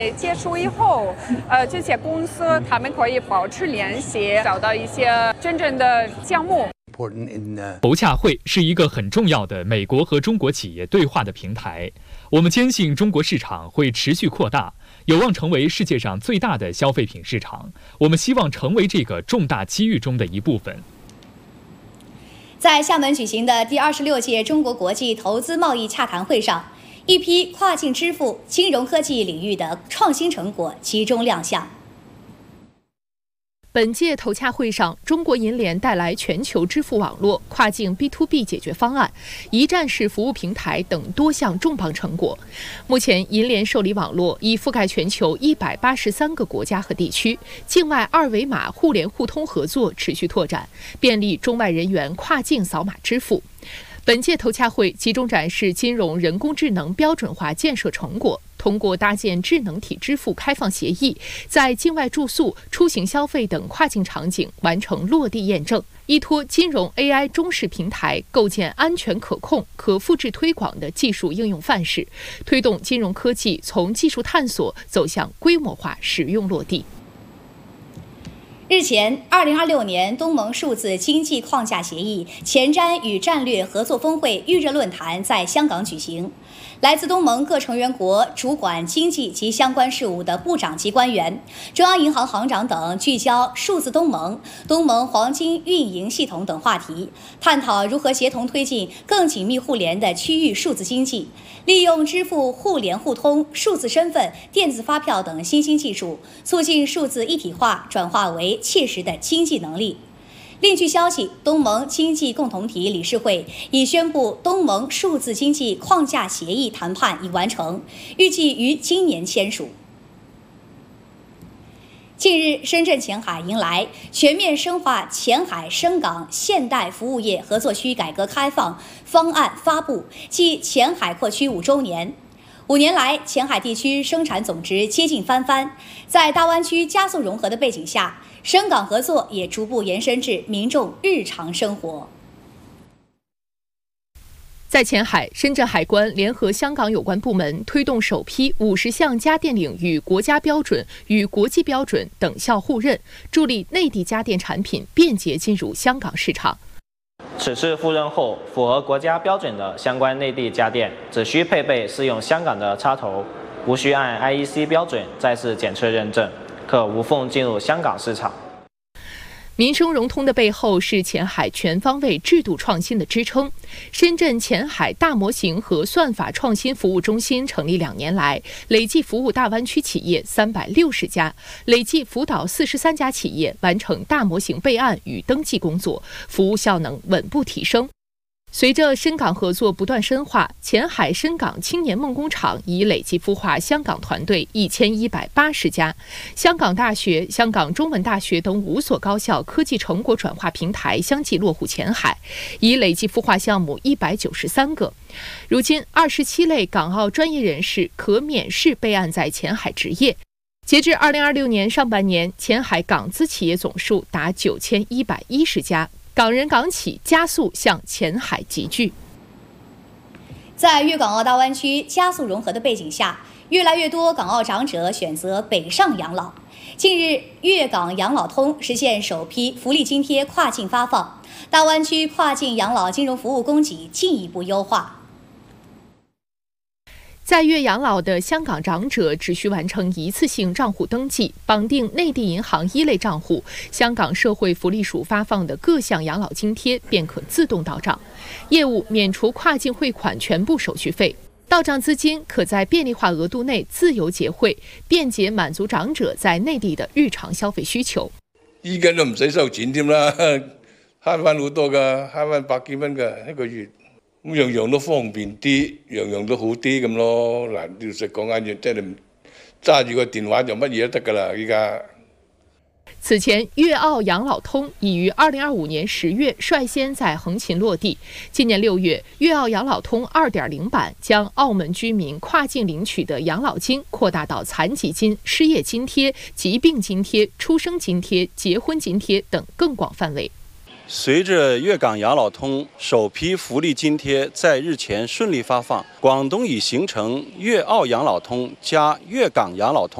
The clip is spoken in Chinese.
结束以后，这些公司他们可以保持联系，找到一些真正的项目。 投洽会是一个很重要的美国和中国企业对话的平台。我们坚信中国市场会持续扩大，有望成为世界上最大的消费品市场。我们希望成为这个重大机遇中的一部分。 在厦门举行的第26届中国国际投资贸易洽谈会上，一批跨境支付、金融科技领域的创新成果集中亮相。 本届投洽会上，中国银联带来全球支付网络、跨境 B2B 解决方案、一站式服务平台等多项重磅成果。目前，银联受理网络已覆盖全球183个国家和地区，境外二维码互联互通合作持续拓展，便利中外人员跨境扫码支付。本届投洽会集中展示金融人工智能标准化建设成果，通过搭建智能体支付开放协议，在境外住宿、出行消费等跨境场景完成落地验证，依托金融 AI 中式平台，构建安全可控、可复制推广的技术应用范式，推动金融科技从技术探索走向规模化使用落地。 日前，2026年东盟数字经济框架协议前瞻与战略合作峰会预热论坛在香港举行。来自东盟各成员国主管经济及相关事务的部长级官员、中央银行行长等聚焦数字东盟、东盟黄金运营系统等话题，探讨如何协同推进更紧密互联的区域数字经济，利用支付互联互通、数字身份、电子发票等新兴技术，促进数字一体化转化为切实的经济能力。另据消息，东盟经济共同体理事会已宣布，东盟数字经济框架协议谈判已完成，预计于今年签署。近日，深圳前海迎来全面深化前海深港现代服务业合作区改革开放方案发布暨前海扩区5周年。5年来，前海地区生产总值接近翻番，在大湾区加速融合的背景下，深港合作也逐步延伸至民众日常生活。 在前海，深圳海关联合香港有关部门推动首批50项家电领域国家标准与国际标准等效互认，助力内地家电产品便捷进入香港市场。 此次互认后，符合国家标准的相关内地家电只需配备适用香港的插头，无需按 IEC 标准再次检测认证，可无缝进入香港市场。 民生融通的背后是前海全方位制度创新的支撑。深圳前海大模型和算法创新服务中心成立2年来，累计服务大湾区企业360家，累计辅导43家企业完成大模型备案与登记工作，服务效能稳步提升。随着深港合作不断深化，前海深港青年梦工厂已累计孵化香港团队1180家，香港大学、香港中文大学等5所高校科技成果转化平台相继落户前海，已累计孵化项目193个。如今，27类港澳专业人士可免试备案在前海执业。截至2026年上半年，前海港资企业总数达9110家。港人港企加速向前海集聚。 在粤港澳大湾区加速融合的背景下，越来越多港澳长者选择北上养老。近日，粤港养老通实现首批福利津贴跨境发放，大湾区跨境养老金融服务供给进一步优化。 在粤养老的香港长者只需完成一次性账户登记，绑定内地银行1类账户，香港社会福利署发放的各项养老津贴便可自动到账，业务免除跨境汇款全部手续费，到账资金可在便利化额度内自由结汇，便捷滿足長者在內地的日常消費需求。 依家都唔使收錢添啦，慳翻好多㗎，慳翻100幾蚊㗎一個月。咁樣樣都方便啲，樣樣都好啲咁咯。嗱，老實講緊，即係你揸住個電話就乜嘢都得㗎啦，依家。 此前，粤澳养老通已于2025年10月率先在横琴落地。今年6月，粤澳养老通2.0版将澳门居民跨境领取的养老金扩大到残疾金、失业津贴、疾病津贴、出生津贴、结婚津贴等更广范围。 随着粤港养老通首批福利津贴在日前顺利发放，广东已形成粤澳养老通加粤港养老通